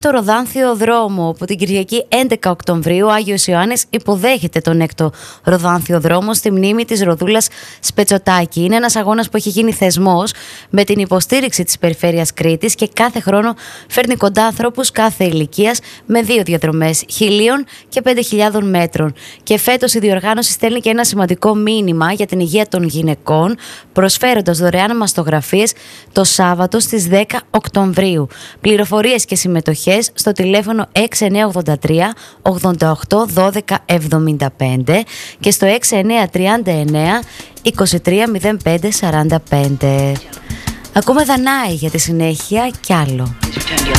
Το Ροδάνθιο Δρόμο, που την Κυριακή 11 Οκτωβρίου ο Άγιος Ιωάννης υποδέχεται τον 6ο Ροδάνθιο Δρόμο στη μνήμη της Ροδούλας Σπετσοτάκη. Είναι ένας αγώνας που έχει γίνει θεσμός με την υποστήριξη της Περιφέρειας Κρήτης και κάθε χρόνο φέρνει κοντά ανθρώπους κάθε ηλικίας με 2 διαδρομές, 1.000 και 5.000 μέτρων. Και φέτος η διοργάνωση στέλνει και ένα σημαντικό μήνυμα για την υγεία των γυναικών, προσφέροντας δωρεάν μαστογραφίες το Σάββατο στις 10 Οκτωβρίου. Πληροφορίες και συμμετοχές στο τηλέφωνο 6983 88 12 75 και στο 6939 23 05 45. Ακούμε Δανάη για τη συνέχεια κι άλλο.